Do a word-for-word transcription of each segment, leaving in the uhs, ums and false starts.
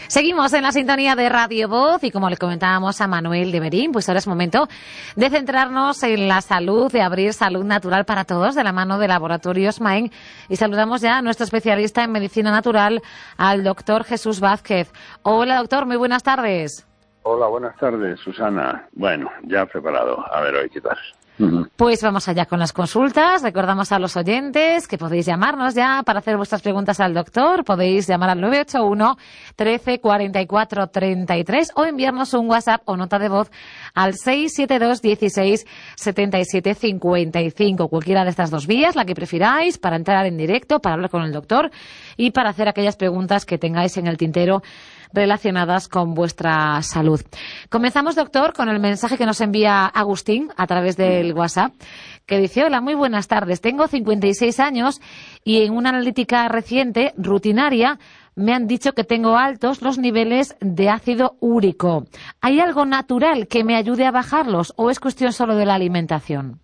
Seguimos en la sintonía de Radio Voz y como le comentábamos a Manuel de Berín, pues ahora es momento de centrarnos en la salud, de abrir salud natural para todos de la mano de Laboratorios Maen y saludamos ya a nuestro especialista en medicina natural, al doctor Jesús Vázquez. Hola doctor, muy buenas tardes. Hola, buenas tardes Susana. Bueno, ya preparado, a ver hoy qué tal. Pues vamos allá con las consultas. Recordamos a los oyentes que podéis llamarnos ya para hacer vuestras preguntas al doctor. Podéis llamar al nueve ocho uno, trece, cuarenta y cuatro, treinta y tres o enviarnos un WhatsApp o nota de voz al seis siete dos, dieciséis, setenta y siete, cincuenta y cinco. Cualquiera de estas dos vías, la que prefiráis, para entrar en directo, para hablar con el doctor y para hacer aquellas preguntas que tengáis en el tintero relacionadas con vuestra salud. Comenzamos, doctor, con el mensaje que nos envía Agustín a través del WhatsApp, que dice: hola, muy buenas tardes. Tengo cincuenta y seis años y en una analítica reciente, rutinaria, me han dicho que tengo altos los niveles de ácido úrico. ¿Hay algo natural que me ayude a bajarlos o es cuestión solo de la alimentación?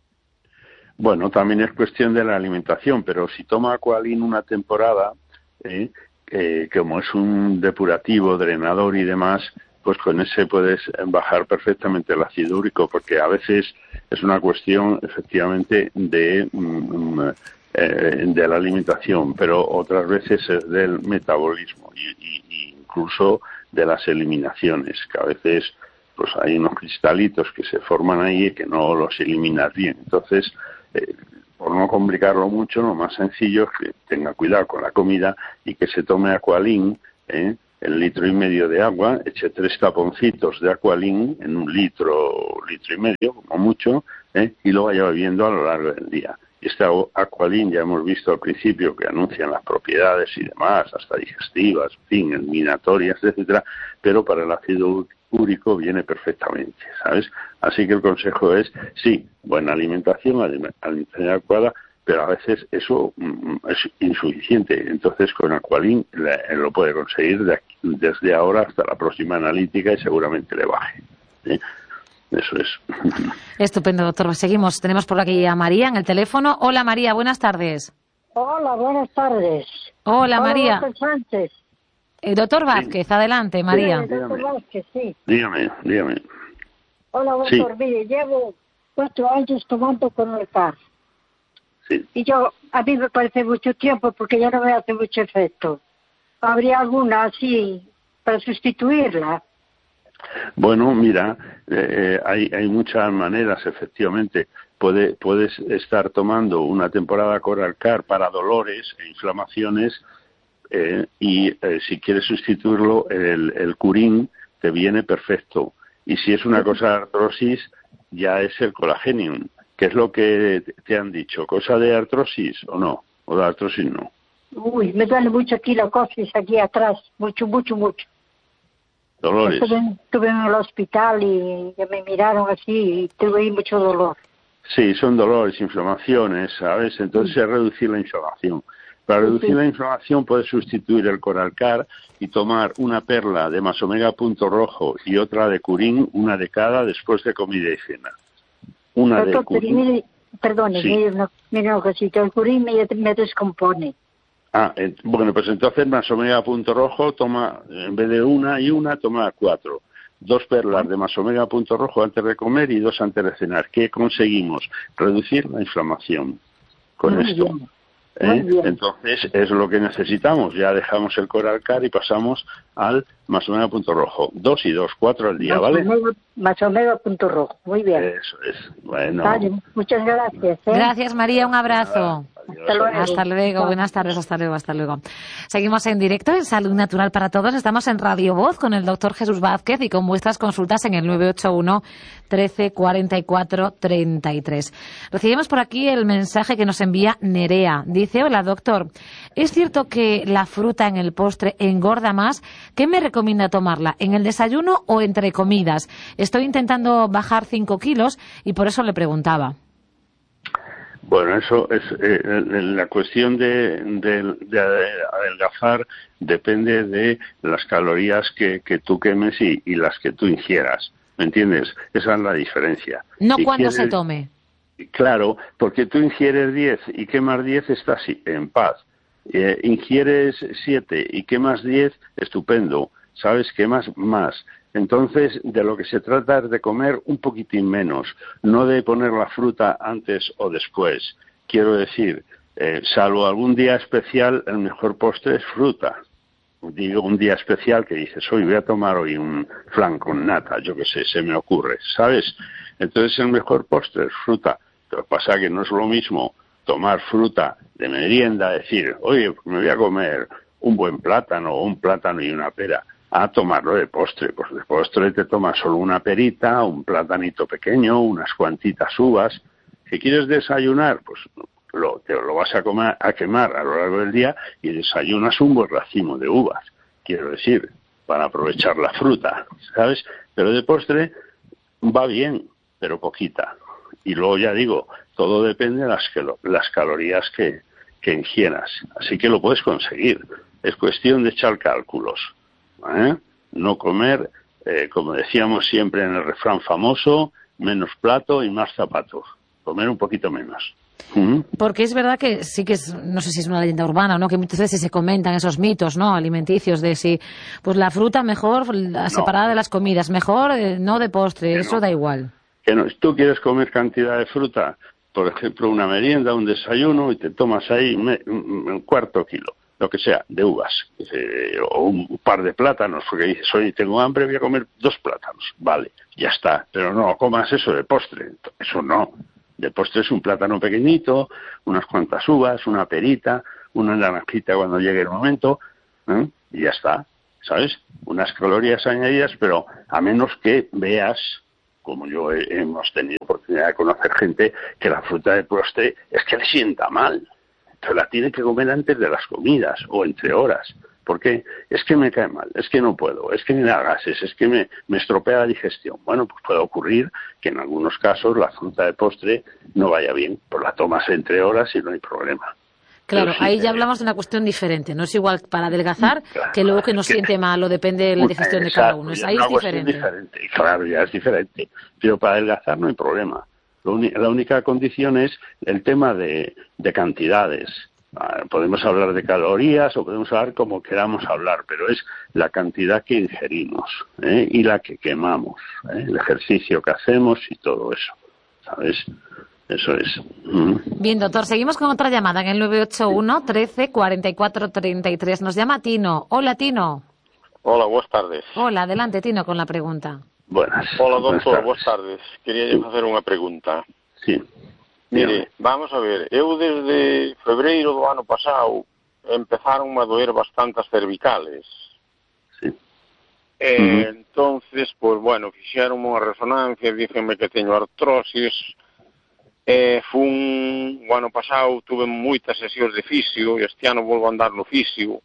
Bueno, también es cuestión de la alimentación, pero si toma Aqualin una temporada, ¿eh? Eh, como es un depurativo, drenador y demás, pues con ese puedes bajar perfectamente el ácido úrico, porque a veces es una cuestión efectivamente de, mm, eh, de la alimentación, pero otras veces es del metabolismo y, y, y incluso de las eliminaciones, que a veces pues hay unos cristalitos que se forman ahí y que no los eliminas bien. Entonces, eh, por no complicarlo mucho, lo más sencillo es que tenga cuidado con la comida y que se tome Aqualin, ¿eh? el litro y medio de agua, eche tres taponcitos de Aqualin en un litro, litro y medio, como mucho, ¿eh? y lo vaya bebiendo a lo largo del día. Y este Aqualin ya hemos visto al principio que anuncian las propiedades y demás, hasta digestivas, en fin, eliminatorias, etcétera, pero para el ácido úrico viene perfectamente, ¿sabes? Así que el consejo es, sí, buena alimentación, alimentación adecuada, pero a veces eso mm, es insuficiente. Entonces con Aqualin le, lo puede conseguir de aquí, desde ahora hasta la próxima analítica y seguramente le baje, ¿sí? Eso es. Estupendo, doctor. Seguimos. Tenemos por aquí a María en el teléfono. Hola, María. Buenas tardes. Hola, buenas tardes. Hola, Hola María. Doctor Sánchez. El doctor Vázquez, sí. Adelante, María. Sí, doctor Vázquez, sí. Dígame, dígame. Hola, doctor. Sí. Mire, llevo cuatro años tomando Coralcar. Sí. Y yo, a mí me parece mucho tiempo porque ya no me hace mucho efecto. ¿Habría alguna así para sustituirla? Bueno, mira, eh, hay, hay muchas maneras, efectivamente. Puede, puedes estar tomando una temporada Coralcar para dolores e inflamaciones eh, y eh, si quieres sustituirlo, el, el Curín te viene perfecto. Y si es una cosa de artrosis, ya es el Colagenium. ¿Qué es lo que te han dicho? ¿Cosa de artrosis o no? ¿O de artrosis no? Uy, me duele mucho aquí la coxis, aquí atrás. Mucho, mucho, mucho. Dolores. Estuve, estuve en el hospital y ya me miraron así y tuve ahí mucho dolor. Sí, son dolores, inflamaciones, ¿sabes? Entonces sí. Es reducir la inflamación. Para sí, reducir sí. la inflamación puedes sustituir el Coralcar y tomar una perla de Masomega punto rojo y otra de Curín, una de cada después de comida y cena. Una Doctor, de Curín. Mire, perdone, sí. mire, una, mire una cosita, el Curín me, me descompone. Ah, eh, bueno, pues entonces Masomega punto rojo toma, en vez de una y una, toma cuatro. Dos perlas de Masomega punto rojo antes de comer y dos antes de cenar. ¿Qué conseguimos? Reducir la inflamación con Muy esto. Bien. ¿Eh? Entonces es lo que necesitamos. Ya dejamos el Coralcar y pasamos al Masomega punto rojo. Dos y dos, cuatro al día, ¿vale? Masomega punto rojo, muy bien. Eso es. Bueno. Vale, muchas gracias. ¿eh? Gracias, María, un abrazo. Hasta luego. Hasta luego, buenas tardes, hasta luego, hasta luego. Seguimos en directo en Salud Natural para Todos. Estamos en Radio Voz con el doctor Jesús Vázquez y con vuestras consultas en el nueve ocho uno, trece, cuarenta y cuatro, treinta y tres. Recibimos por aquí el mensaje que nos envía Nerea. Dice: hola, doctor, ¿es cierto que la fruta en el postre engorda más? ¿Qué me recomienda tomarla? ¿En el desayuno o entre comidas? Estoy intentando bajar cinco kilos y por eso le preguntaba. Bueno, eso es eh, la cuestión de, de, de adelgazar depende de las calorías que, que tú quemes y, y las que tú ingieras, ¿me entiendes? Esa es la diferencia. No si cuando quieres, se tome. Claro, porque tú ingieres diez y quemas diez, estás en paz. Eh, ingieres siete y quemas diez, estupendo. ¿Sabes? Quemas más. Entonces, de lo que se trata es de comer un poquitín menos, no de poner la fruta antes o después. Quiero decir, eh, salvo algún día especial, el mejor postre es fruta. Digo, un día especial que dices, hoy voy a tomar hoy un flan con nata, yo qué sé, se me ocurre, ¿sabes? Entonces, el mejor postre es fruta. Lo que pasa es que no es lo mismo tomar fruta de merienda, decir, oye, pues me voy a comer un buen plátano o un plátano y una pera, a tomarlo de postre. Pues de postre te tomas solo una perita, un platanito pequeño, unas cuantitas uvas. Si quieres desayunar, pues lo, te lo vas a, comer, a quemar a lo largo del día y desayunas un buen racimo de uvas, quiero decir, para aprovechar la fruta, ¿sabes? Pero de postre va bien, pero poquita. Y luego ya digo, todo depende de las, las calorías que, que ingieras. Así que lo puedes conseguir. Es cuestión de echar cálculos. ¿Eh? No comer, eh, como decíamos siempre en el refrán famoso, menos plato y más zapatos. Comer un poquito menos. ¿Mm? Porque es verdad que sí que es, no sé si es una leyenda urbana o no, que muchas veces se comentan esos mitos, ¿no?, alimenticios de si, pues la fruta mejor la separada no. de las comidas, mejor eh, no de postre, que eso no. Da igual. Que no, si tú quieres comer cantidad de fruta, por ejemplo, una merienda, un desayuno, y te tomas ahí me, un cuarto kilo, lo que sea, de uvas, eh, o un par de plátanos, porque dices, oye, tengo hambre, voy a comer dos plátanos, vale, ya está, pero no comas eso de postre, eso no, de postre es un plátano pequeñito, unas cuantas uvas, una perita, una naranjita cuando llegue el momento, ¿eh? Y ya está, ¿sabes? Unas calorías añadidas, pero a menos que veas, como yo he, hemos tenido oportunidad de conocer gente, que la fruta de postre es que le sienta mal. Entonces la tiene que comer antes de las comidas o entre horas. ¿Por qué? Es que me cae mal, es que no puedo, es que me da gases, es que me, me estropea la digestión. Bueno, pues puede ocurrir que en algunos casos la fruta de postre no vaya bien, pues la tomas entre horas y no hay problema. Claro, sí, ahí ya hablamos de una cuestión diferente. No es igual para adelgazar claro, que luego que nos que, siente mal o depende de la digestión exacto, de cada uno. Es, ahí es diferente. diferente. Claro, ya es diferente. Pero para adelgazar no hay problema. Lo uni- la única condición es el tema de, de cantidades. Ah, podemos hablar de calorías o podemos hablar como queramos hablar, pero es la cantidad que ingerimos, ¿eh? Y la que quemamos, ¿eh? El ejercicio que hacemos y todo eso, ¿sabes? Eso es. Mm. Bien, doctor, seguimos con otra llamada en el nueve ocho uno, trece, cuarenta y cuatro, treinta y tres. Nos llama Tino. Hola, Tino. Hola, buenas tardes. Hola, adelante, Tino, con la pregunta. Buenas. Hola, doctor, buenas tardes. Quería sí. facer unha pregunta. Sí. Mire, vamos a ver, eu desde febreiro do ano pasado empezaron a doer bastante as cervicales. Sí. Eh, uh-huh. Entonces, pues bueno, fixeron unha resonancia, dícenme que teño artrosis. Eh, fun, o ano pasado tuve moitas sesións de fisio e este ano volvo a andar no fisio.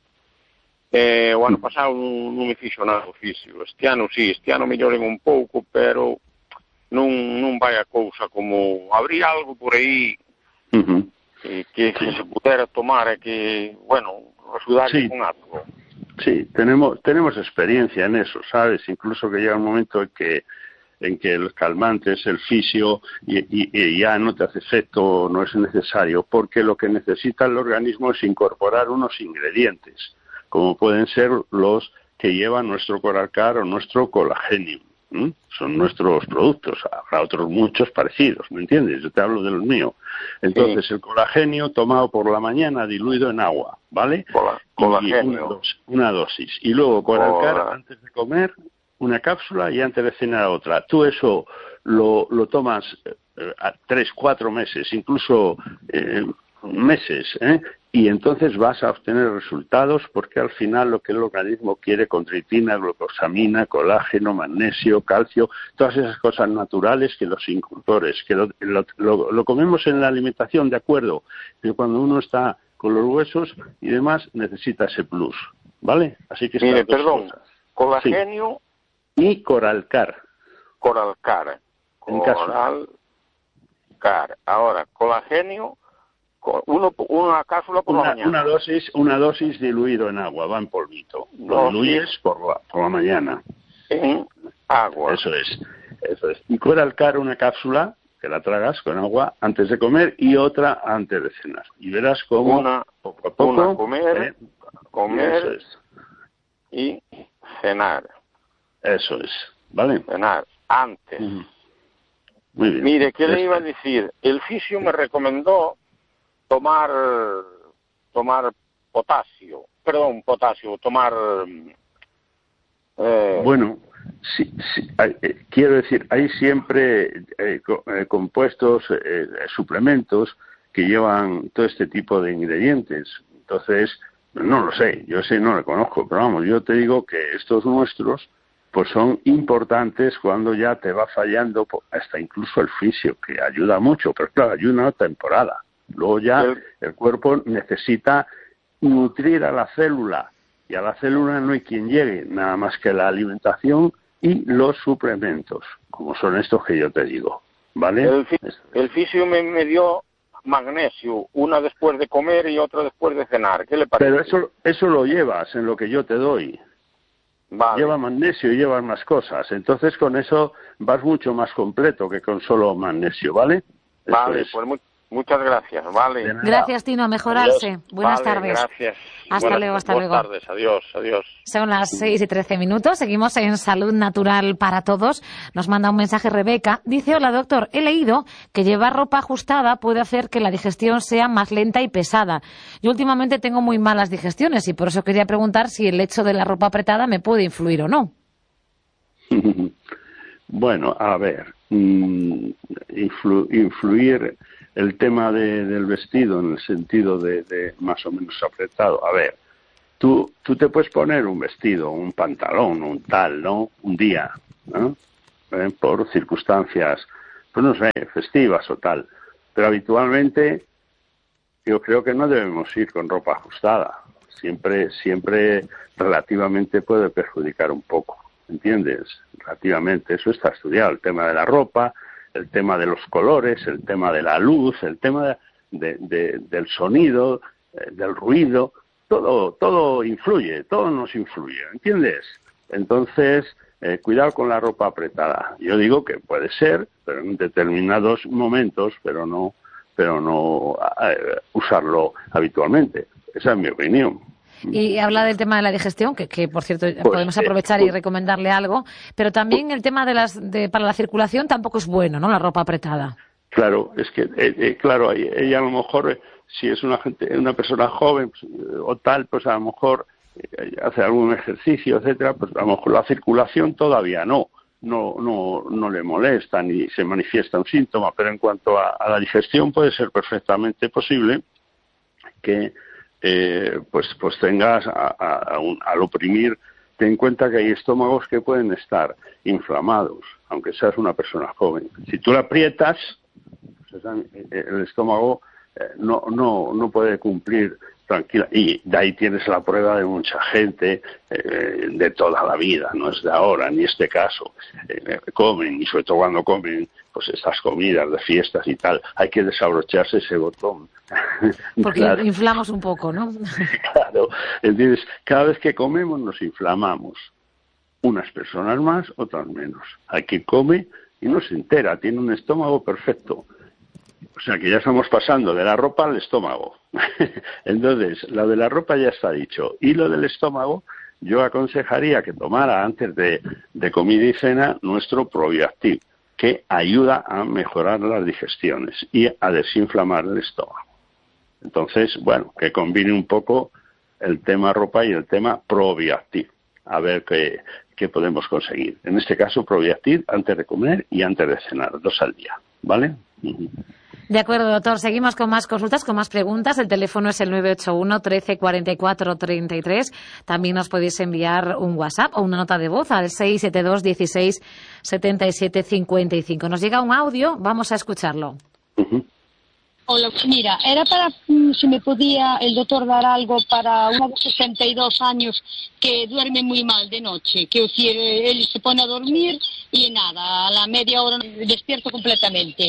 Eh, o ano pasado non, non me fixo nada o fisio. Este ano sí, este ano melloren un pouco, pero non, non vai a cousa como habría algo por aí uh-huh. que, que, que se pudera tomar e que, bueno, axudar sí. con algo. Sí, tenemos tenemos experiencia en eso, ¿sabes? Incluso que llega un momento en que en que el calmante es el fisio y, y, y ya no te hace efecto, no es necesario, porque lo que necesita el organismo es incorporar unos ingredientes, como pueden ser los que lleva nuestro Coralcar o nuestro Colágeno. ¿Mm? Son nuestros productos, habrá otros muchos parecidos, ¿me entiendes? Yo te hablo de los míos. Entonces, sí. El colágeno tomado por la mañana diluido en agua, ¿vale? Cola, colágeno. Una, dos, una dosis. Y luego Coralcar Cola. Antes de comer una cápsula y antes de cenar otra. Tú eso lo, lo tomas eh, a tres, cuatro meses, incluso eh, meses, ¿eh? Y entonces vas a obtener resultados porque al final lo que el organismo quiere, condritina, glucosamina, colágeno, magnesio, calcio, todas esas cosas naturales que los incultores, que lo, lo, lo, lo comemos en la alimentación, de acuerdo, pero cuando uno está con los huesos y demás necesita ese plus, ¿vale? Así que Mire, perdón, cosas. Colágeno sí. Y Coralcar. Coralcar. Coralcar. Ahora, colágeno. Uno, una cápsula por una, la mañana. Una dosis, una dosis diluido en agua, va en polvito. Lo dosis diluyes por la, por la mañana. En agua. Eso es, eso es. Y Coralcar, una cápsula, que la tragas con agua antes de comer y otra antes de cenar. Y verás cómo una, poco a poco... Una comer, eh, comer eso es. y cenar. Eso es, ¿vale? Cenar, antes. Uh-huh. Muy bien. Mire, ¿qué Esto. le iba a decir? El fisio me recomendó tomar, tomar potasio, perdón, potasio, tomar... Eh, bueno, sí, sí hay, eh, quiero decir, hay siempre eh, co eh, compuestos, eh, suplementos que llevan todo este tipo de ingredientes. Entonces, no lo sé, yo sé, no lo conozco, pero vamos, yo te digo que estos nuestros pues son importantes cuando ya te va fallando hasta incluso el fisio, que ayuda mucho, pero claro, ayuda una temporada. Luego ya el, el cuerpo necesita nutrir a la célula, y a la célula no hay quien llegue, nada más que la alimentación y los suplementos, como son estos que yo te digo, ¿vale? El, el fisio me, me dio magnesio, una después de comer y otra después de cenar, ¿qué le parece? Pero eso, eso lo llevas en lo que yo te doy. Vale. Lleva magnesio y llevas más cosas, entonces con eso vas mucho más completo que con solo magnesio, ¿vale? Vale, pues muy, muchas gracias, vale. Gracias, Tino, a mejorarse. Adiós. Buenas vale, tardes. Gracias. Hasta Buenas, luego, hasta buenas luego. Buenas tardes, adiós, adiós. Son las seis y trece minutos, seguimos en Salud Natural para Todos. Nos manda un mensaje Rebeca, dice: hola doctor, he leído que llevar ropa ajustada puede hacer que la digestión sea más lenta y pesada. Yo últimamente tengo muy malas digestiones y por eso quería preguntar si el hecho de la ropa apretada me puede influir o no. Bueno, a ver, influ, influir el tema de, del vestido en el sentido de, de más o menos apretado. A ver, tú, tú te puedes poner un vestido, un pantalón, un tal, ¿no? Un día, ¿no? ¿Eh? Por circunstancias, pues no sé, festivas o tal. Pero habitualmente yo creo que no debemos ir con ropa ajustada. Siempre, siempre relativamente puede perjudicar un poco. ¿Entiendes? Relativamente, eso está estudiado, el tema de la ropa, el tema de los colores, el tema de la luz, el tema de, de, del sonido, eh, del ruido, todo, todo influye, todo nos influye, ¿entiendes? Entonces, eh, cuidado con la ropa apretada. Yo digo que puede ser, pero en determinados momentos, pero no, pero no eh, usarlo habitualmente. Esa es mi opinión. Y habla del tema de la digestión, que, que por cierto pues, podemos aprovechar eh, pues, y recomendarle algo, pero también el tema de las de, para la circulación tampoco es bueno, ¿no? La ropa apretada. Claro, es que, eh, eh, claro, ella a lo mejor, eh, si es una gente, una persona joven pues, o tal, pues a lo mejor eh, hace algún ejercicio, etcétera, pues a lo mejor la circulación todavía no, no, no, no le molesta ni se manifiesta un síntoma, pero en cuanto a, a la digestión puede ser perfectamente posible que Eh, pues pues tengas a, a, a un, al oprimir, ten en cuenta que hay estómagos que pueden estar inflamados, aunque seas una persona joven. Si tú la aprietas, pues el estómago eh, no no no puede cumplir tranquila, y de ahí tienes la prueba de mucha gente eh, de toda la vida, no es de ahora ni este caso, eh, comen, y sobre todo cuando comen pues estas comidas de fiestas y tal, hay que desabrocharse ese botón. Porque claro, inflamos un poco, ¿no? Claro, entonces cada vez que comemos nos inflamamos, unas personas más, otras menos. Hay quien come y no se entera, tiene un estómago perfecto. O sea que ya estamos pasando de la ropa al estómago. Entonces, lo de la ropa ya está dicho. Y lo del estómago, yo aconsejaría que tomara antes de, de comida y cena nuestro Probiactiv, que ayuda a mejorar las digestiones y a desinflamar el estómago. Entonces, bueno, que combine un poco el tema ropa y el tema Probiactiv. A ver qué, qué podemos conseguir. En este caso, Probiactiv antes de comer y antes de cenar, dos al día. ¿Vale? Uh-huh. De acuerdo, doctor. Seguimos con más consultas, con más preguntas. El teléfono es el nueve ocho uno, trece, cuarenta y cuatro, treinta y tres. También nos podéis enviar un WhatsApp o una nota de voz al seis siete dos, dieciséis, setenta y siete, cincuenta y cinco. Nos llega un audio, vamos a escucharlo. Uh-huh. Hola, mira, era para mm, si me podía el doctor dar algo para una de sesenta y dos años que duerme muy mal de noche, que o sea, él se pone a dormir y nada, a la media hora despierto completamente.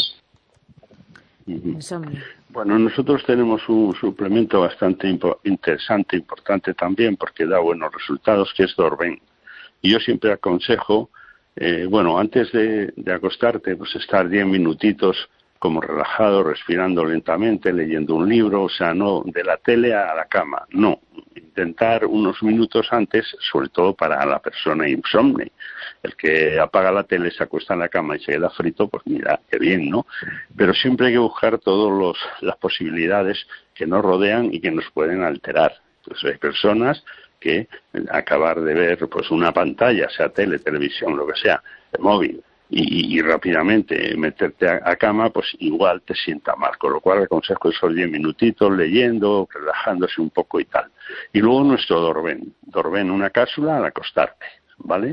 Uh-huh. Bueno, nosotros tenemos un suplemento bastante impo- interesante, importante también, porque da buenos resultados, que es Dorben. Y yo siempre aconsejo eh, bueno, antes de, de acostarte, pues estar diez minutitos como relajado, respirando lentamente, leyendo un libro, o sea, no de la tele a la cama, no. Intentar unos minutos antes, sobre todo para la persona insomne. El que apaga la tele, se acuesta en la cama y se queda frito, pues mira, qué bien, ¿no? Pero siempre hay que buscar todas las posibilidades que nos rodean y que nos pueden alterar. Entonces hay personas que acabar de ver pues una pantalla, sea tele, televisión, lo que sea, el móvil, y, y rápidamente meterte a, a cama, pues igual te sienta mal, con lo cual aconsejo esos diez minutitos leyendo, relajándose un poco y tal. Y luego nuestro dorben, dorben una cápsula al acostarte, ¿vale?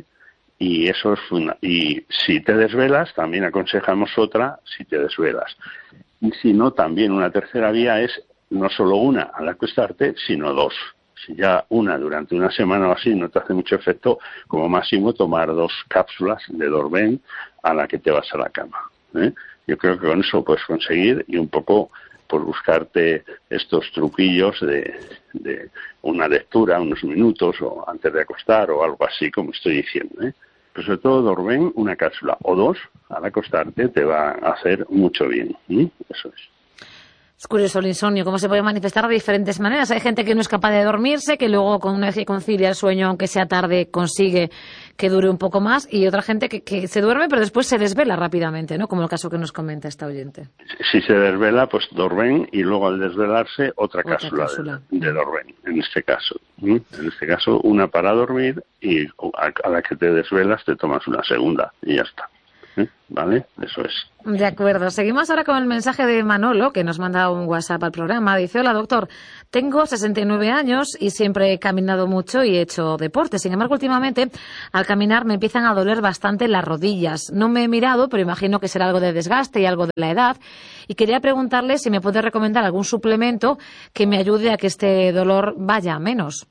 Y eso es una, y si te desvelas, también aconsejamos otra si te desvelas. Y si no, también una tercera vía es no solo una al acostarte, sino dos. Si ya una durante una semana o así no te hace mucho efecto, como máximo tomar dos cápsulas de Dorben a la que te vas a la cama, ¿eh? Yo creo que con eso puedes conseguir, y un poco por buscarte estos truquillos de, de una lectura, unos minutos o antes de acostar o algo así, como estoy diciendo, ¿eh? Pero sobre todo Dorben, una cápsula o dos al acostarte te va a hacer mucho bien, ¿eh? Eso es. Es curioso el insomnio, cómo se puede manifestar de diferentes maneras. Hay gente que no es capaz de dormirse, que luego con una vez que concilia el sueño, aunque sea tarde, consigue que dure un poco más, y otra gente que, que se duerme pero después se desvela rápidamente, ¿no? Como el caso que nos comenta esta oyente. Si se desvela, pues Dorben, y luego al desvelarse otra, otra cápsula, cápsula. De, de Dorben, en este caso. ¿sí? En este caso, una para dormir, y a, a la que te desvelas te tomas una segunda y ya está. ¿Vale? Eso es. De acuerdo. Seguimos ahora con el mensaje de Manolo, que nos manda un WhatsApp al programa. Dice: hola, doctor, tengo sesenta y nueve años y siempre he caminado mucho y he hecho deporte. Sin embargo, últimamente, al caminar me empiezan a doler bastante las rodillas. No me he mirado, pero imagino que será algo de desgaste y algo de la edad. Y quería preguntarle si me puede recomendar algún suplemento que me ayude a que este dolor vaya a menos.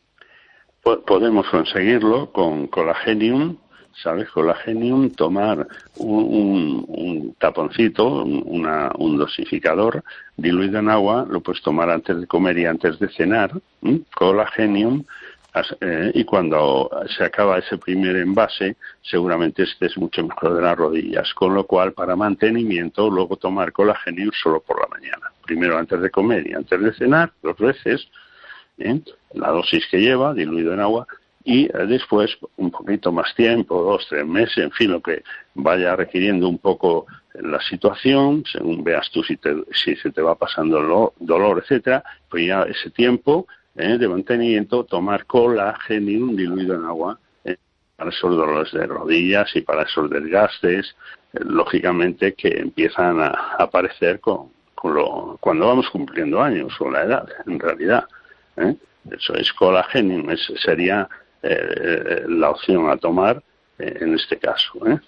Podemos conseguirlo con Colagenium. ¿Sabes? Colagenium, tomar un, un, un taponcito, una, un dosificador diluido en agua, lo puedes tomar antes de comer y antes de cenar, ¿eh? Colagenium, eh, y cuando se acaba ese primer envase, seguramente estés mucho mejor de las rodillas, con lo cual para mantenimiento, luego tomar Colagenium solo por la mañana, primero antes de comer y antes de cenar, dos veces, ¿eh? La dosis que lleva, diluido en agua, y después un poquito más tiempo, dos, tres meses, en fin, lo que vaya requiriendo un poco la situación, según veas tú si, te, si se te va pasando el dolor, etcétera, pues ya ese tiempo eh, de mantenimiento, tomar Colagenium diluido en agua eh, para esos dolores de rodillas y para esos desgastes, eh, lógicamente que empiezan a aparecer con, con lo, cuando vamos cumpliendo años o la edad, en realidad. ¿eh? Eso es Colagenium, es, sería Eh, la opción a tomar eh, en este caso. ¿eh?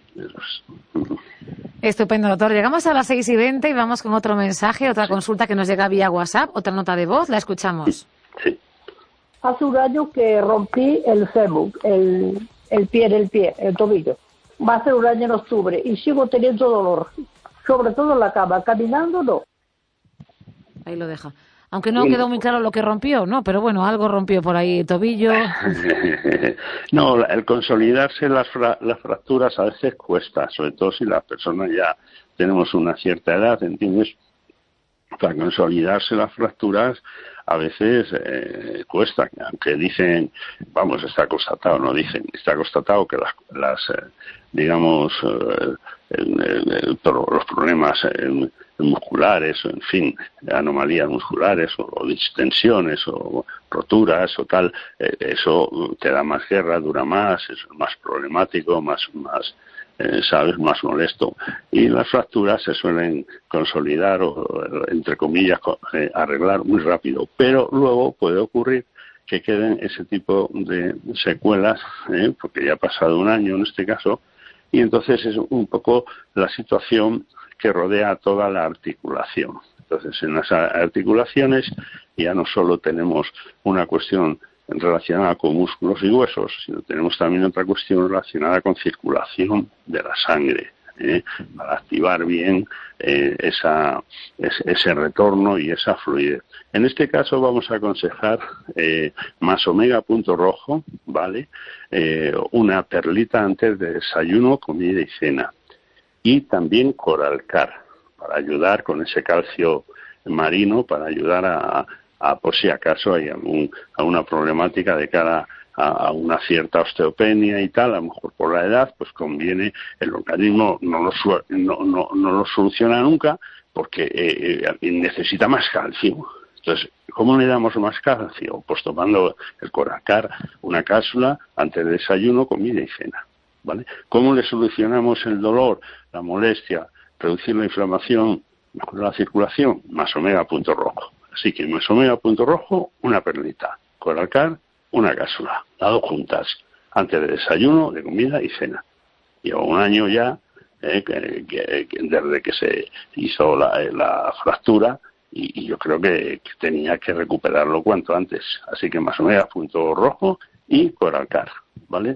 Estupendo, doctor. Llegamos a las seis y veinte y vamos con otro mensaje, otra sí. consulta que nos llega vía WhatsApp, otra nota de voz, la escuchamos. Sí. sí. Hace un año que rompí el fémur, el, el pie del pie, el tobillo. Va a ser un año en octubre y sigo teniendo dolor, sobre todo en la cama, caminando no. Ahí lo deja. Aunque no quedó muy claro lo que rompió, ¿no? Pero bueno, algo rompió por ahí, tobillo. No, el consolidarse las, fra las fracturas a veces cuesta, sobre todo si las personas ya tenemos una cierta edad, ¿entiendes? Para consolidarse las fracturas a veces eh, cuesta, aunque dicen, vamos, está constatado, no dicen, está constatado que las, las eh, digamos, eh, el, el, el, los problemas eh, musculares, en fin, anomalías musculares o, o distensiones o roturas o tal, eh, eso te da más guerra, dura más, es más problemático, más, más eh, sabes, más molesto. Y las fracturas se suelen consolidar o, entre comillas, eh, arreglar muy rápido, pero luego puede ocurrir que queden ese tipo de secuelas, eh, porque ya ha pasado un año en este caso, y entonces es un poco la situación que rodea toda la articulación. Entonces, en las articulaciones ya no solo tenemos una cuestión relacionada con músculos y huesos, sino tenemos también otra cuestión relacionada con circulación de la sangre, ¿eh? Para activar bien eh, esa, ese, ese retorno y esa fluidez. En este caso vamos a aconsejar eh, más omega punto rojo, ¿vale? Eh, una perlita antes de desayuno, comida y cena. Y también Coralcar, para ayudar con ese calcio marino, para ayudar a, a por si acaso hay algún, alguna problemática de cara a, a una cierta osteopenia y tal, a lo mejor por la edad, pues conviene, el organismo no lo, no, no, no lo soluciona nunca porque eh, eh, necesita más calcio. Entonces, ¿cómo le damos más calcio? Pues tomando el Coralcar, una cápsula antes de desayuno, comida y cena, ¿vale? ¿Cómo le solucionamos el dolor, la molestia, reducir la inflamación, mejorar la circulación? Más omega punto rojo. Así que más omega punto rojo, una perlita. Coralcar, una cápsula. Las dos juntas, antes de desayuno, de comida y cena. Llevo un año ya, eh, que, que, que desde que se hizo la, la fractura, y, y yo creo que, que tenía que recuperarlo cuanto antes. Así que más omega punto rojo y Coralcar, ¿vale?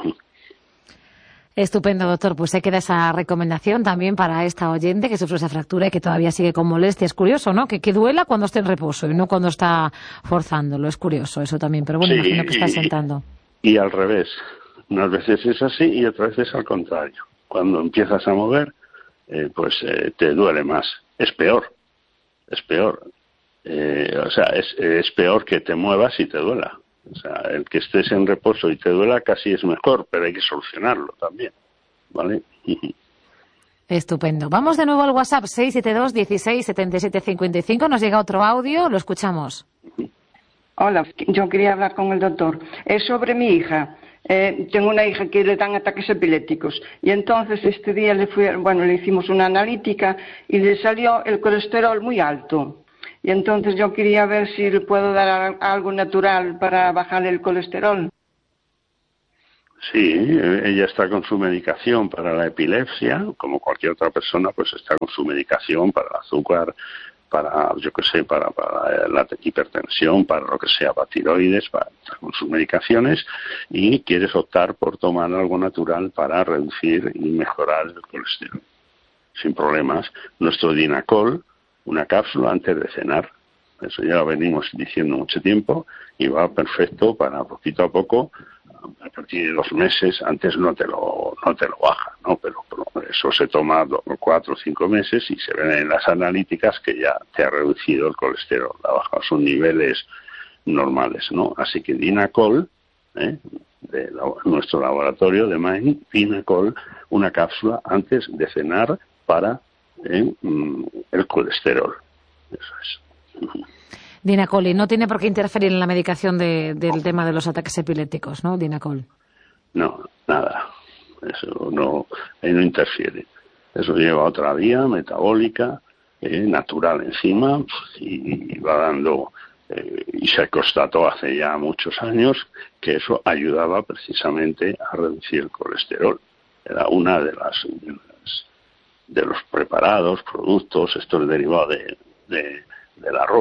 Estupendo, doctor. Pues se queda esa recomendación también para esta oyente que sufre esa fractura y que todavía sigue con molestia. Es curioso, ¿no? Que, que duela cuando esté en reposo y no cuando está forzándolo. Es curioso eso también, pero bueno, sí, imagino que está sentando. Y, y al revés. Unas veces es así y otras veces al contrario. Cuando empiezas a mover, eh, pues eh, te duele más. Es peor. Es peor. Eh, o sea, es, es peor que te muevas y te duela. O sea, el que estés en reposo y te duela casi es mejor, pero hay que solucionarlo también, ¿vale? Estupendo. Vamos de nuevo al WhatsApp seis siete dos, dieciséis, setenta y siete, cincuenta y cinco. Nos llega otro audio, lo escuchamos. Hola, yo quería hablar con el doctor. Es sobre mi hija. Eh, tengo una hija que le dan ataques epilépticos y entonces este día le fui, bueno, le hicimos una analítica y le salió el colesterol muy alto. Y entonces yo quería ver si le puedo dar algo natural para bajar el colesterol. Sí, ella está con su medicación para la epilepsia, como cualquier otra persona, pues está con su medicación para el azúcar, para, yo qué sé, para, para la hipertensión, para lo que sea, para tiroides, para estar con sus medicaciones, y quieres optar por tomar algo natural para reducir y mejorar el colesterol. Sin problemas. Nuestro Dinacol, una cápsula antes de cenar, eso ya lo venimos diciendo mucho tiempo y va perfecto para poquito a poco, a partir de dos meses, antes no te lo no te lo baja, ¿no? Pero, pero eso se toma dos, cuatro o cinco meses y se ven en las analíticas que ya te ha reducido el colesterol, ha bajado sus niveles normales, ¿no? Así que Dinacol, ¿eh? de la, nuestro laboratorio de Maine, Dinacol, una cápsula antes de cenar para ¿eh? el colesterol. Eso es. Dinacol, y no tiene por qué interferir en la medicación de, del tema de los ataques epilépticos, ¿no? Dinacol. No, nada. Eso no, ahí no interfiere. Eso lleva otra vía metabólica, eh, natural encima, y, y va dando, eh, y se constató hace ya muchos años que eso ayudaba precisamente a reducir el colesterol. Era una de las, de las de los preparados, productos, esto es derivado de, de, del arroz